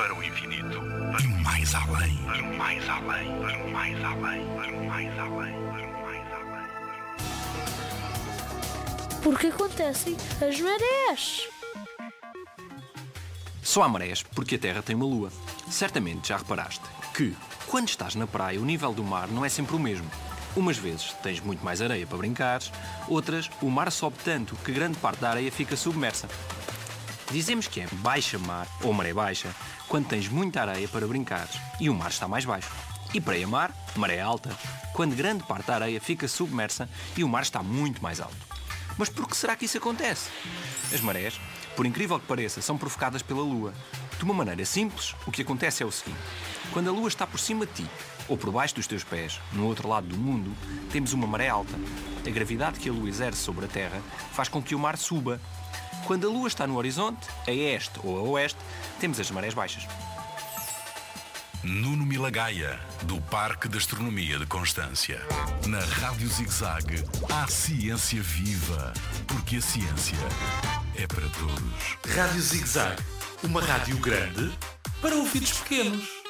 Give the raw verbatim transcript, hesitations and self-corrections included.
para o infinito, e mais além. para o mais além, para o mais além, para o mais além, para o mais além. Porque acontecem as marés. Só há marés porque a Terra tem uma lua. Certamente já reparaste que, quando estás na praia, o nível do mar não é sempre o mesmo. Umas vezes tens muito mais areia para brincares, outras o mar sobe tanto que grande parte da areia fica submersa. Dizemos que é baixa mar ou maré baixa quando tens muita areia para brincares e o mar está mais baixo. E praia-mar, maré alta, quando grande parte da areia fica submersa e o mar está muito mais alto. Mas por que será que isso acontece? As marés, por incrível que pareça, são provocadas pela Lua. De uma maneira simples, o que acontece é o seguinte: quando a Lua está por cima de ti, ou por baixo dos teus pés, no outro lado do mundo, temos uma maré alta. A gravidade que a Lua exerce sobre a Terra faz com que o mar suba. Quando a Lua está no horizonte, a este ou a oeste, temos as marés baixas. Nuno Milagaya, do Parque de Astronomia de Constância. Na Rádio Zig-Zag, há ciência viva, porque a ciência é para todos. Rádio Zig-Zag, uma rádio grande para ouvidos pequenos.